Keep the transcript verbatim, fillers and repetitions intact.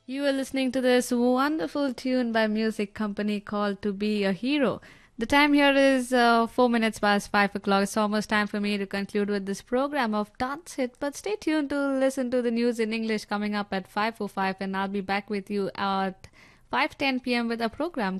You are listening to this wonderful tune by music company called To Be a Hero. The time here is uh, four minutes past five o'clock. It's almost time for me to conclude with this program of Dance Hit. But stay tuned to listen to the news in English coming up at five oh five, and I'll be back with you at five ten p m with a program